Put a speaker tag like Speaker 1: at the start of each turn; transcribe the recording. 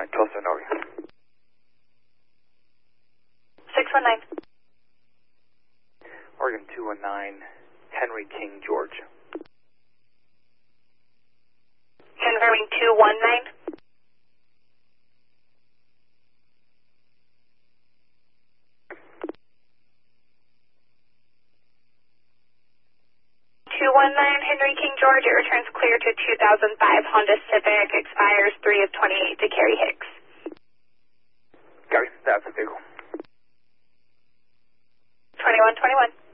Speaker 1: Tulsa, Noria.
Speaker 2: 619.
Speaker 1: Oregon 219, Henry King, George.
Speaker 2: Confirming 219. 219 Henry King, George. It returns clear to 2005 Honda Civic. Expires 3 of 28 to Carrie Hicks.
Speaker 1: Gary, that's the vehicle.
Speaker 2: 2121.